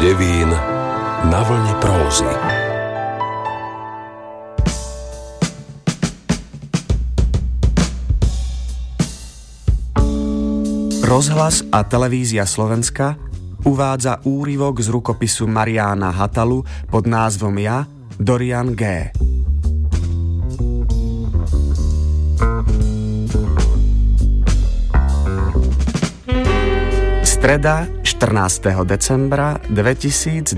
devín na vlne prózy. Rozhlas a televízia Slovenska uvádza úryvok z rukopisu Mariána Hatalu pod názvom Ja, Dorian G. Streda 14. decembra 2022.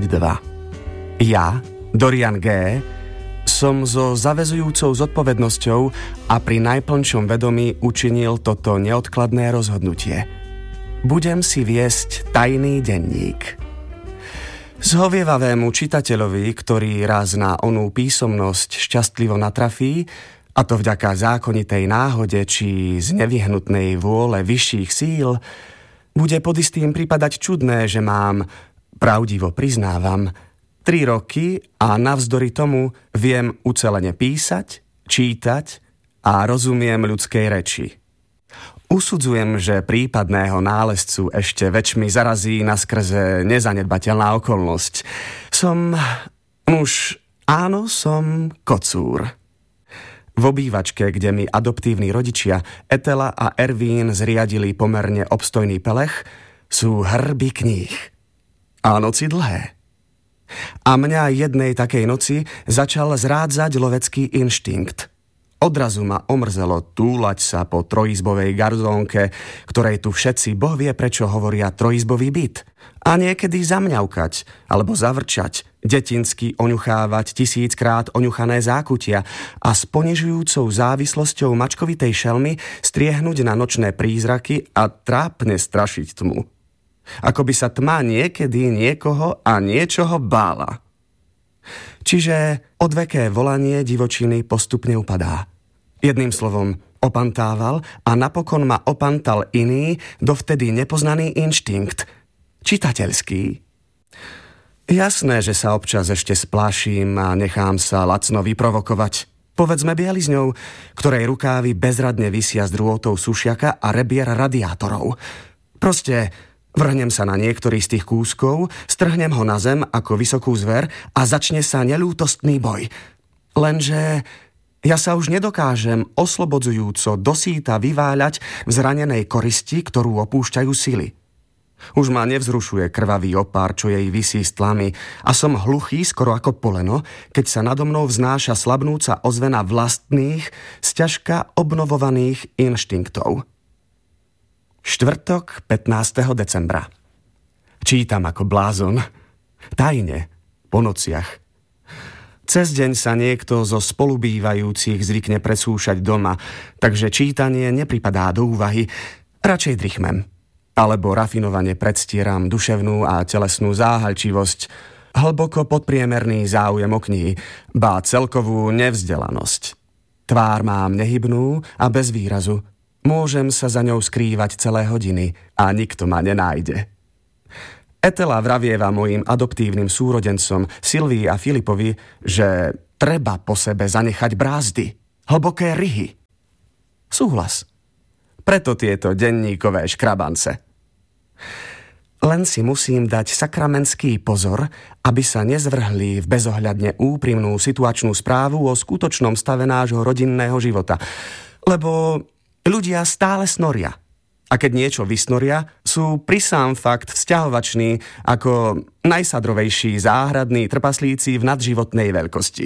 Ja, Dorian G., som so zaväzujúcou zodpovednosťou a pri najplnšom vedomí učinil toto neodkladné rozhodnutie. Budem si viesť tajný denník. Zhovievavému čitateľovi, ktorý raz na onú písomnosť šťastlivo natrafí, a to vďaka zákonitej náhode či z nevyhnutnej vôle vyšších síl, bude pod istým pripadať čudné, že mám, pravdivo priznávam, 3 roky a navzdory tomu viem ucelene písať, čítať a rozumiem ľudskej reči. Usudzujem, že prípadného nálezcu ešte väčšmi zarazí naskrze nezanedbateľná okolnosť. Som kocúr. V obývačke, kde mi adoptívni rodičia Etela a Ervín zriadili pomerne obstojný pelech, sú hrby kníh. A noci dlhé. A mňa jednej takej noci začal zrádzať lovecký inštinkt. Odrazu ma omrzelo túlať sa po trojizbovej garzónke, ktorej tu všetci boh vie prečo hovoria trojizbový byt. A niekedy zamňaukať, alebo zavrčať, detinsky oňuchávať 1000-krát oňuchané zákutia a s ponižujúcou závislosťou mačkovitej šelmy striehnúť na nočné prízraky a trápne strašiť tmu. Ako by sa tma niekedy niekoho a niečoho bála. Čiže odveké volanie divočiny postupne upadá. Jedným slovom, opantával a napokon ma opantal iný, dovtedy nepoznaný inštinkt. Čitateľský. Jasné, že sa občas ešte splášim a nechám sa lacno vyprovokovať. Povedzme bielizňou, ktorej rukávy bezradne visia z drôtov sušiaka a rebier radiátorov. Proste vrhnem sa na niektorý z tých kúskov, strhnem ho na zem ako vysokú zver a začne sa neľútostný boj. Lenže ja sa už nedokážem oslobodzujúco dosýta vyváľať v zranenej koristi, ktorú opúšťajú sily. Už ma nevzrušuje krvavý opár, čo jej visí s tlami a som hluchý skoro ako poleno, keď sa nado mnou vznáša slabnúca ozvena vlastných, sťažka obnovovaných inštinktov. Štvrtok 15. decembra. Čítam ako blázon. Tajne, po nociach. Cez deň sa niekto zo spolubývajúcich zvykne presúšať doma, takže čítanie nepripadá do úvahy. Radšej drichmem. Alebo rafinovane predstieram duševnú a telesnú záhalčivosť, hlboko podpriemerný záujem o knihy, ba celkovú nevzdelanosť. Tvár mám nehybnú a bez výrazu. Môžem sa za ňou skrývať celé hodiny a nikto ma nenájde. Etela vravieva mojim adoptívnym súrodencom Silvii a Filipovi, že treba po sebe zanechať brázdy, hlboké ryhy. Súhlas. Preto tieto denníkové škrabance. Len si musím dať sakramentský pozor, aby sa nezvrhli v bezohľadne úprimnú situačnú správu o skutočnom stave nášho rodinného života. Lebo ľudia stále snoria. A keď niečo vysnoria, sú prisám fakt vzťahovační ako najsadrovejší záhradní trpaslíci v nadživotnej veľkosti.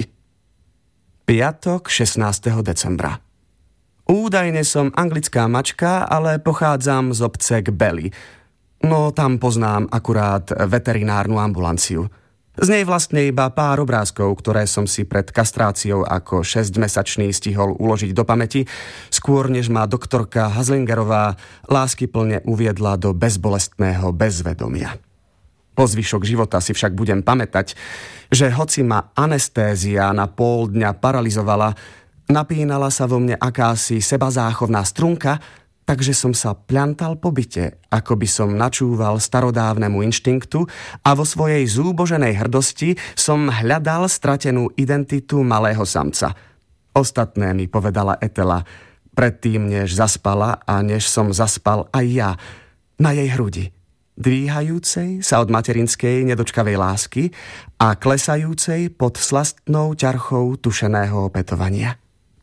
Piatok 16. decembra. Údajne som anglická mačka, ale pochádzam z obce Gbely. No tam poznám akurát veterinárnu ambulanciu. Z nej vlastne iba pár obrázkov, ktoré som si pred kastráciou ako 6-mesačný stihol uložiť do pamäti, skôr než ma doktorka Hazlingerová láskyplne uviedla do bezbolestného bezvedomia. Po zvyšok života si však budem pamätať, že hoci ma anestézia na pol dňa paralizovala, napínala sa vo mne akási sebazáchovná strunka, takže som sa pľantal po byte, ako by som načúval starodávnemu inštinktu a vo svojej zúboženej hrdosti som hľadal stratenú identitu malého samca. Ostatné mi povedala Etela, predtým než zaspala a než som zaspal aj ja, na jej hrudi. dvíhajúcej sa od materinskej nedočkavej lásky a klesajúcej pod slastnou ťarchou tušeného opätovania.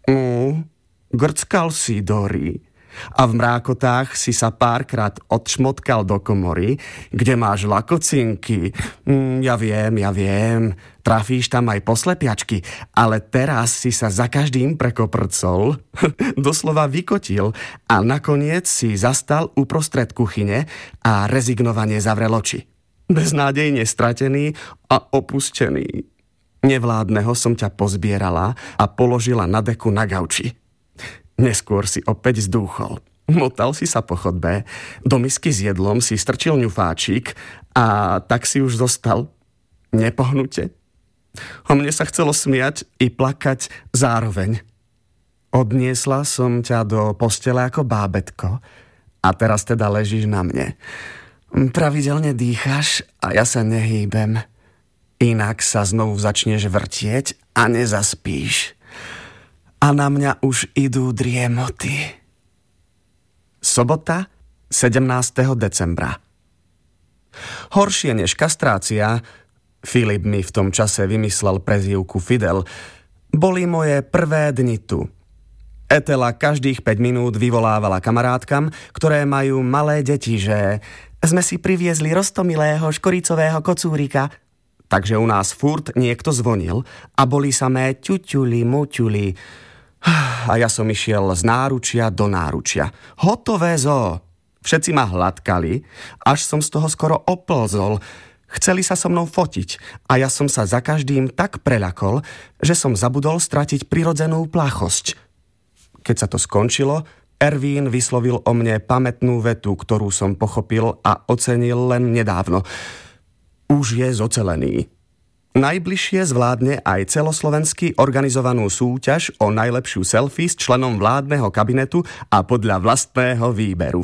Grckal si, Dori, a v mrákotách si sa párkrát odšmotkal do komory, kde máš lakocinky. Ja viem, trafíš tam aj poslepiačky, ale teraz si sa za každým prekoprcol, doslova vykotil a nakoniec si zastal uprostred kuchyne a rezignovane zavrel oči. Beznádejne stratený a opustený. Nevládneho som ťa pozbierala a položila na deku na gauči. Neskôr si opäť zdúchol. Motal si sa po chodbe, do misky s jedlom si strčil ňufáčik a tak si už zostal nepohnute. A mne sa chcelo smiať i plakať zároveň. Odniesla som ťa do postele ako bábätko a teraz teda ležíš na mne. Pravidelne dýcháš a ja sa nehýbem. Inak sa znovu začneš vrtieť a nezaspíš. A na mňa už idú driemoty. Sobota, 17. decembra. Horšie než kastrácia, Filip mi v tom čase vymyslel prezývku Fidel, boli moje prvé dni tu. Etela každých 5 minút vyvolávala kamarátkam, ktoré majú malé deti, že sme si priviezli roztomilého škoricového kocúrika. Takže u nás furt niekto zvonil a boli samé ťuťuli, muťuli. A ja som išiel z náručia do náručia. Hotové zoo. Všetci ma hladkali, až som z toho skoro oplzol. Chceli sa so mnou fotiť a ja som sa za každým tak preľakol, že som zabudol stratiť prirodzenú plachosť. Keď sa to skončilo, Ervín vyslovil o mne pamätnú vetu, ktorú som pochopil a ocenil len nedávno. Už je zocelený. Najbližšie zvládne aj celoslovensky organizovanú súťaž o najlepšiu selfie s členom vládneho kabinetu a podľa vlastného výberu.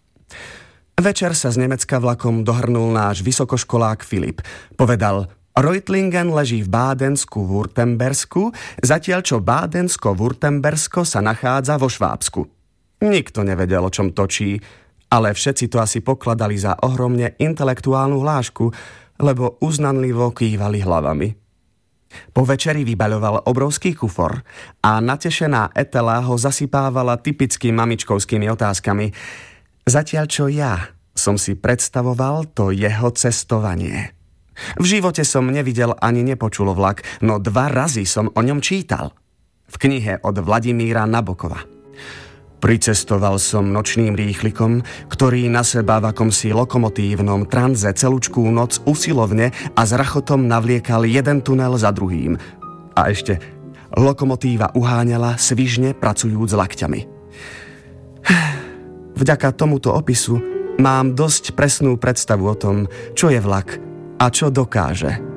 Večer sa z Nemecka vlakom dohrnul náš vysokoškolák Filip. Povedal, Reutlingen leží v Bádensku-Württembersku, zatiaľ čo Bádensko-Württembersko sa nachádza vo Švábsku. Nikto nevedel, o čom točí, ale všetci to asi pokladali za ohromne intelektuálnu hlášku, lebo uznanlivo kývali hlavami. Po večeri vybaľoval obrovský kufor a natešená Etela ho zasypávala typickými mamičkovskými otázkami. Zatiaľ čo ja som si predstavoval to jeho cestovanie. V živote som nevidel ani nepočul vlak, no 2 razy som o ňom čítal. V knihe od Vladimíra Nabokova. Pricestoval som nočným rýchlikom, ktorý na seba v akomsi lokomotívnom tranze celúčkú noc usilovne a s rachotom navliekal jeden tunel za druhým. A ešte lokomotíva uháňala svižne pracujúc lakťami. Vďaka tomuto opisu mám dosť presnú predstavu o tom, čo je vlak a čo dokáže.